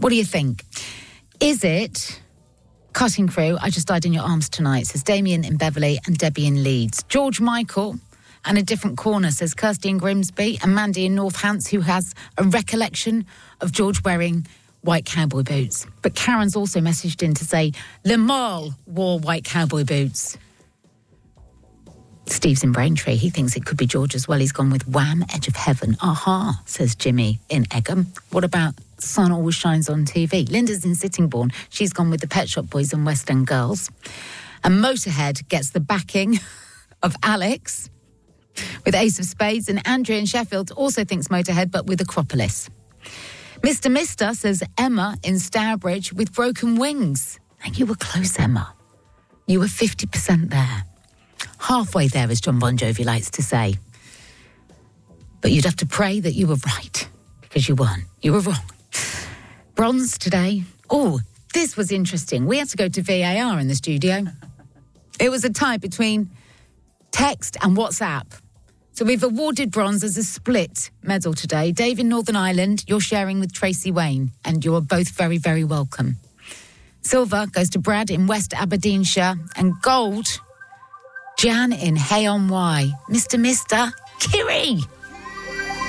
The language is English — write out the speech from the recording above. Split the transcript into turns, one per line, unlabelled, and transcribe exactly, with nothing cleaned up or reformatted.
What do you think? Is it cutting through? I just died in your arms tonight, says Damien in Beverley and Debbie in Leeds. George Michael and a different corner, says Kirsty in Grimsby, and Mandy in North Hants, who has a recollection of George wearing white cowboy boots. But Karen's also messaged in to say Lamal wore white cowboy boots. Steve's in Braintree. He thinks it could be George as well. He's gone with Wham, Edge of Heaven. Aha, says Jimmy in Egham. What about Sun Always Shines on T V? Linda's in Sittingbourne. She's gone with the Pet Shop Boys and West End Girls. And Motorhead gets the backing of Alex with Ace of Spades. And Andrea in Sheffield also thinks Motorhead, but with Acropolis. Mister Mister says Emma in Stourbridge with Broken Wings. And you were close, Emma. You were fifty percent there. Halfway there, as John Bon Jovi likes to say. But you'd have to pray that you were right, because you weren't. You were wrong. Bronze today. Oh, this was interesting. We had to go to V A R in the studio. It was a tie between text and WhatsApp. So we've awarded bronze as a split medal today. Dave in Northern Ireland, you're sharing with Tracy Wayne, and you are both very, very welcome. Silver goes to Brad in West Aberdeenshire, and gold, Jan in Hay-on-Wye. Mister Mister, Kiri